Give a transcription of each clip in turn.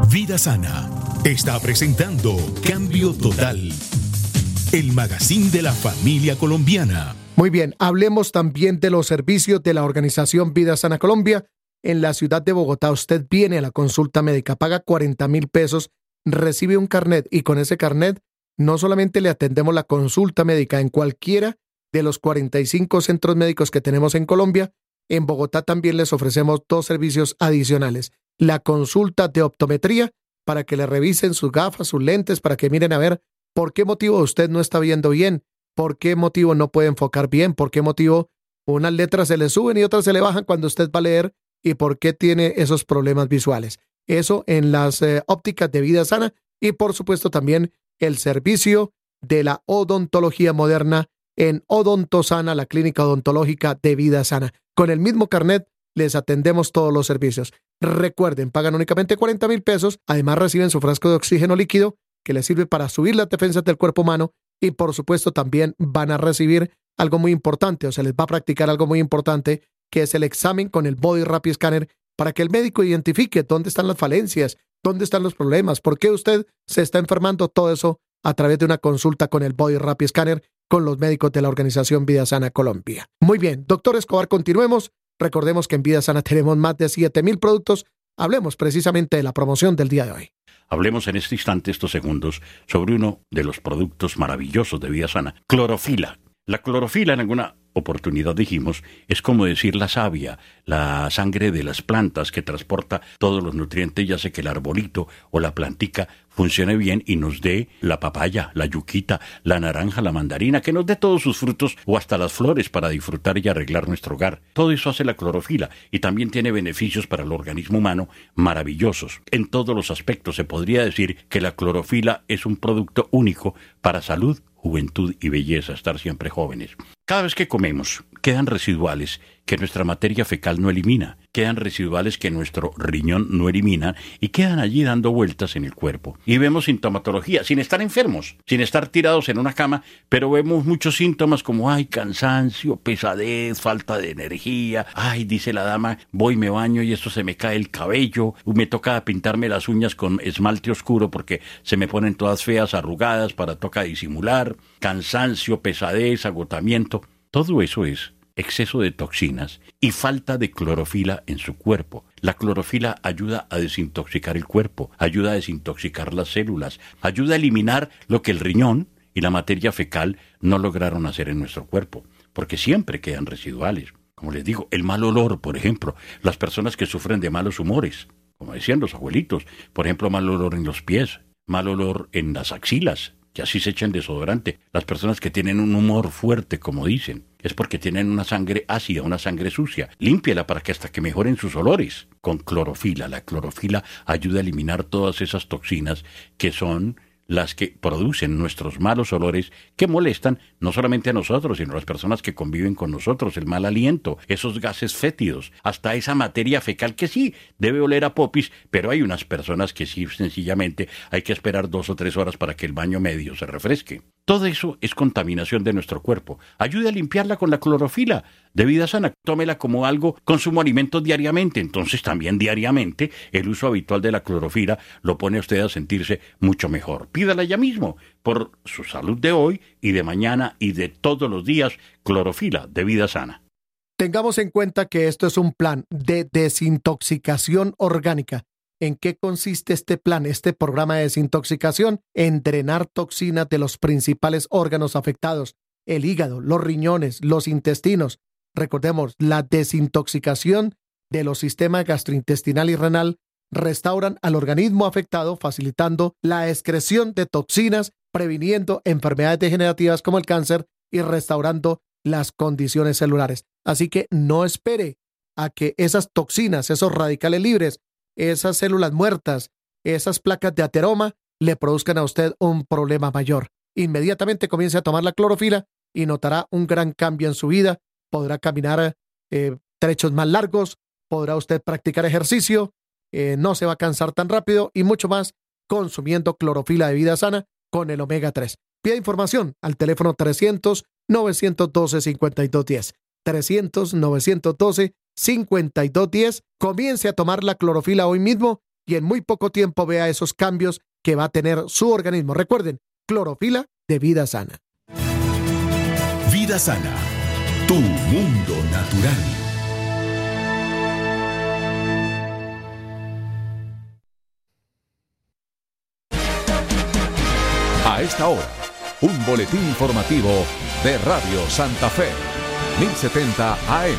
Vida Sana está presentando Cambio Total, el magazine de la familia colombiana. Muy bien, hablemos también de los servicios de la organización Vida Sana Colombia. En la ciudad de Bogotá, usted viene a la consulta médica, paga 40,000 pesos, recibe un carnet y con ese carnet no solamente le atendemos la consulta médica en cualquiera de los 45 centros médicos que tenemos en Colombia, en Bogotá también les ofrecemos 2 servicios adicionales. La consulta de optometría para que le revisen sus gafas, sus lentes, para que miren a ver por qué motivo usted no está viendo bien, por qué motivo no puede enfocar bien, por qué motivo unas letras se le suben y otras se le bajan cuando usted va a leer y por qué tiene esos problemas visuales. Eso en las ópticas de Vida Sana y por supuesto también el servicio de la odontología moderna en Odontosana, la clínica odontológica de Vida Sana. Con el mismo carnet les atendemos todos los servicios. Recuerden, pagan únicamente 40,000 pesos, además reciben su frasco de oxígeno líquido que les sirve para subir las defensas del cuerpo humano y por supuesto también van a recibir algo muy importante o se les va a practicar algo muy importante que es el examen con el Body Rapid Scanner para que el médico identifique dónde están las falencias, dónde están los problemas, por qué usted se está enfermando, todo eso a través de una consulta con el Body Rapid Scanner con los médicos de la organización Vida Sana Colombia. Muy bien, doctor Escobar, continuemos. Recordemos que en Vida Sana tenemos más de 7,000 productos. Hablemos precisamente de la promoción del día de hoy. Hablemos en este instante, estos segundos, sobre uno de los productos maravillosos de Vida Sana, clorofila. La clorofila, en alguna oportunidad dijimos, es como decir la savia, la sangre de las plantas que transporta todos los nutrientes y hace que el arbolito o la plantica funcione bien y nos dé la papaya, la yuquita, la naranja, la mandarina, que nos dé todos sus frutos o hasta las flores para disfrutar y arreglar nuestro hogar. Todo eso hace la clorofila y también tiene beneficios para el organismo humano maravillosos. En todos los aspectos se podría decir que la clorofila es un producto único para salud, juventud y belleza, estar siempre jóvenes. Cada vez que comemos, quedan residuales que nuestra materia fecal no elimina, quedan residuales que nuestro riñón no elimina y quedan allí dando vueltas en el cuerpo. Y vemos sintomatología, sin estar enfermos, sin estar tirados en una cama, pero vemos muchos síntomas como, cansancio, pesadez, falta de energía, dice la dama, voy, me baño y esto se me cae el cabello, me toca pintarme las uñas con esmalte oscuro porque se me ponen todas feas, arrugadas, toca disimular, cansancio, pesadez, agotamiento. Todo eso es exceso de toxinas y falta de clorofila en su cuerpo. La clorofila ayuda a desintoxicar el cuerpo, ayuda a desintoxicar las células, ayuda a eliminar lo que el riñón y la materia fecal no lograron hacer en nuestro cuerpo, porque siempre quedan residuales. Como les digo, el mal olor, por ejemplo, las personas que sufren de malos humores, como decían los abuelitos, por ejemplo, mal olor en los pies, mal olor en las axilas, que así se echan desodorante. Las personas que tienen un humor fuerte, como dicen, es porque tienen una sangre ácida, una sangre sucia. Límpiala para que hasta que mejoren sus olores. Con clorofila. La clorofila ayuda a eliminar todas esas toxinas que son las que producen nuestros malos olores que molestan no solamente a nosotros, sino a las personas que conviven con nosotros, el mal aliento, esos gases fétidos, hasta esa materia fecal que sí debe oler a popis, pero hay unas personas que sí, sencillamente hay que esperar 2 o 3 horas para que el baño medio se refresque. Todo eso es contaminación de nuestro cuerpo. Ayude a limpiarla con la clorofila de Vida Sana. Tómela como algo, consumo alimentos diariamente. Entonces también diariamente el uso habitual de la clorofila lo pone a usted a sentirse mucho mejor. Pídala ya mismo por su salud de hoy y de mañana y de todos los días. Clorofila de Vida Sana. Tengamos en cuenta que esto es un plan de desintoxicación orgánica. ¿En qué consiste este plan, este programa de desintoxicación? En drenar toxinas de los principales órganos afectados, el hígado, los riñones, los intestinos. Recordemos, la desintoxicación de los sistemas gastrointestinal y renal restauran al organismo afectado, facilitando la excreción de toxinas, previniendo enfermedades degenerativas como el cáncer y restaurando las condiciones celulares. Así que no espere a que esas toxinas, esos radicales libres, esas células muertas, esas placas de ateroma, le produzcan a usted un problema mayor. Inmediatamente comience a tomar la clorofila y notará un gran cambio en su vida. Podrá caminar trechos más largos, podrá usted practicar ejercicio, no se va a cansar tan rápido y mucho más consumiendo clorofila de Vida Sana con el omega 3. Pida información al teléfono 300-912-5210. 300-912-5210. Comience a tomar la clorofila hoy mismo y en muy poco tiempo vea esos cambios que va a tener su organismo. Recuerden, clorofila de Vida Sana. Vida Sana, tu mundo natural. A esta hora, un boletín informativo de Radio Santa Fe, 1070 AM.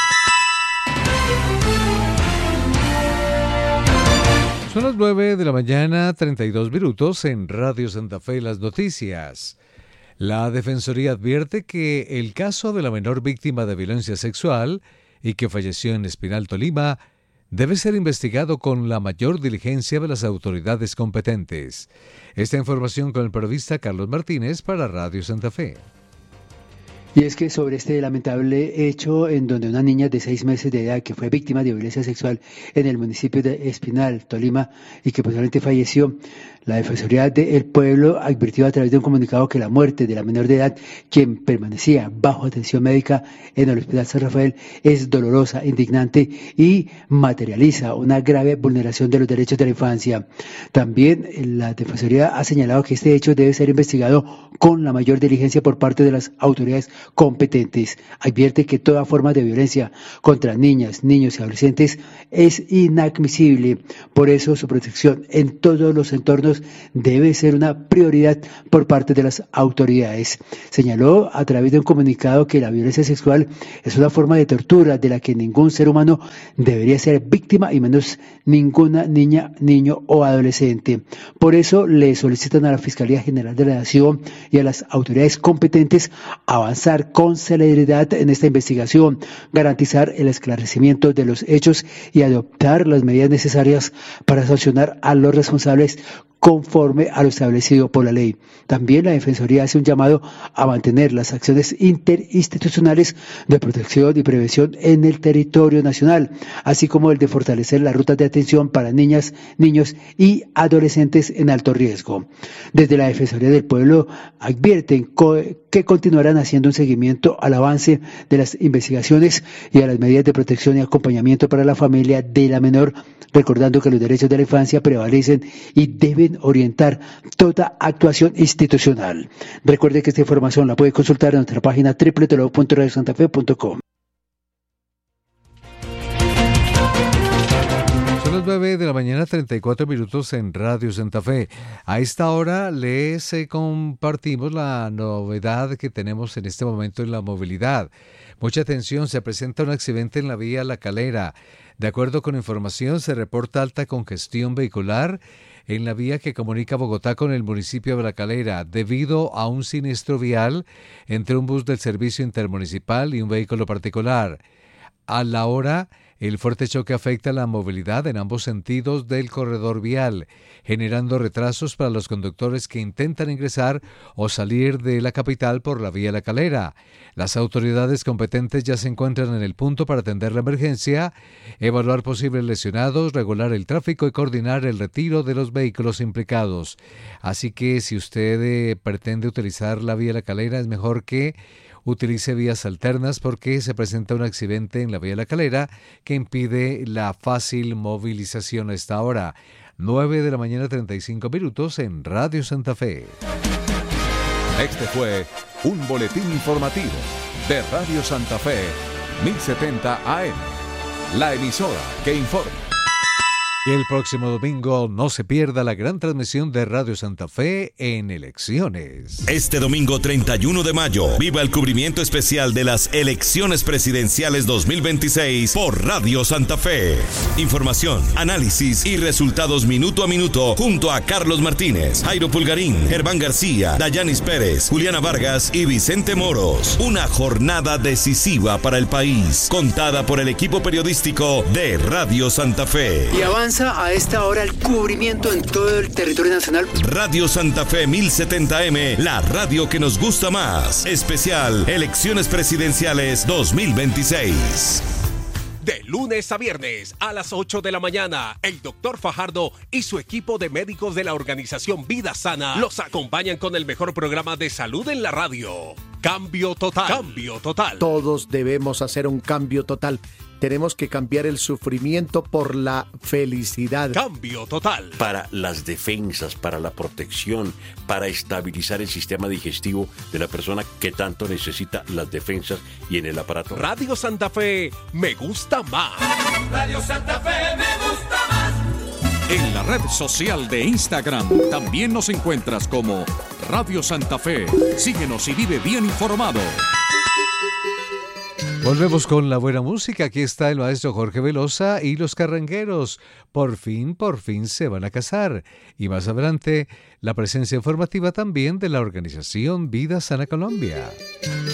Son las 9 de la mañana, 32 minutos en Radio Santa Fe, las noticias. La Defensoría advierte que el caso de la menor víctima de violencia sexual y que falleció en Espinal, Tolima, debe ser investigado con la mayor diligencia de las autoridades competentes. Esta información con el periodista Carlos Martínez para Radio Santa Fe. Y es que sobre este lamentable hecho en donde una niña de 6 meses de edad que fue víctima de violencia sexual en el municipio de Espinal, Tolima, y que posiblemente falleció, la Defensoría del Pueblo advirtió a través de un comunicado que la muerte de la menor de edad, quien permanecía bajo atención médica en el Hospital San Rafael, es dolorosa, indignante y materializa una grave vulneración de los derechos de la infancia. También la Defensoría ha señalado que este hecho debe ser investigado con la mayor diligencia por parte de las autoridades competentes. Advierte que toda forma de violencia contra niñas, niños y adolescentes es inadmisible. Por eso su protección en todos los entornos debe ser una prioridad por parte de las autoridades. Señaló a través de un comunicado que la violencia sexual es una forma de tortura de la que ningún ser humano debería ser víctima y menos ninguna niña, niño o adolescente. Por eso le solicitan a la Fiscalía General de la Nación y a las autoridades competentes avanzar con celeridad en esta investigación, garantizar el esclarecimiento de los hechos y adoptar las medidas necesarias para sancionar a los responsables conforme a lo establecido por la ley. También la Defensoría hace un llamado a mantener las acciones interinstitucionales de protección y prevención en el territorio nacional, así como el de fortalecer las rutas de atención para niñas, niños y adolescentes en alto riesgo. Desde la Defensoría del Pueblo advierten que continuarán haciendo un seguimiento al avance de las investigaciones y a las medidas de protección y acompañamiento para la familia de la menor, recordando que los derechos de la infancia prevalecen y deben orientar toda actuación institucional. Recuerde que esta información la puede consultar en nuestra página www.radiosantafe.com. Son las 9 de la mañana, 34 minutos en Radio Santa Fe. A esta hora les compartimos la novedad que tenemos en este momento en la movilidad. Mucha atención, se presenta un accidente en la vía La Calera. De acuerdo con información, se reporta alta congestión vehicular en la vía que comunica Bogotá con el municipio de La Calera, debido a un siniestro vial entre un bus del servicio intermunicipal y un vehículo particular. A la hora, el fuerte choque afecta la movilidad en ambos sentidos del corredor vial, generando retrasos para los conductores que intentan ingresar o salir de la capital por la vía La Calera. Las autoridades competentes ya se encuentran en el punto para atender la emergencia, evaluar posibles lesionados, regular el tráfico y coordinar el retiro de los vehículos implicados. Así que si usted pretende utilizar la vía La Calera, es mejor que utilice vías alternas porque se presenta un accidente en la vía La Calera que impide la fácil movilización a esta hora. 9 de la mañana, 35 minutos en Radio Santa Fe. Este fue un boletín informativo de Radio Santa Fe, 1070 AM, la emisora que informa. Y el próximo domingo no se pierda la gran transmisión de Radio Santa Fe en elecciones. Este domingo 31 de mayo, viva el cubrimiento especial de las elecciones presidenciales 2026 por Radio Santa Fe. Información, análisis y resultados minuto a minuto junto a Carlos Martínez, Jairo Pulgarín, Germán García, Dayanis Pérez, Juliana Vargas y Vicente Moros. Una jornada decisiva para el país, contada por el equipo periodístico de Radio Santa Fe. Y avanza a esta hora el cubrimiento en todo el territorio nacional. Radio Santa Fe 1070M, la radio que nos gusta más. Especial Elecciones Presidenciales 2026. De lunes a viernes a las 8 de la mañana, el Dr. Fajardo y su equipo de médicos de la organización Vida Sana los acompañan con el mejor programa de salud en la radio. Cambio total. Cambio total. Todos debemos hacer un cambio total. Tenemos que cambiar el sufrimiento por la felicidad. Cambio total. Para las defensas, para la protección, para estabilizar el sistema digestivo de la persona que tanto necesita las defensas y en el aparato. Radio Santa Fe me gusta más. Radio Santa Fe me gusta más. En la red social de Instagram también nos encuentras como Radio Santa Fe. Síguenos y vive bien informado. Volvemos con la buena música. Aquí está el maestro Jorge Velosa y los Carrangueros. Por fin se van a casar. Y más adelante, la presencia informativa también de la organización Vida Sana Colombia.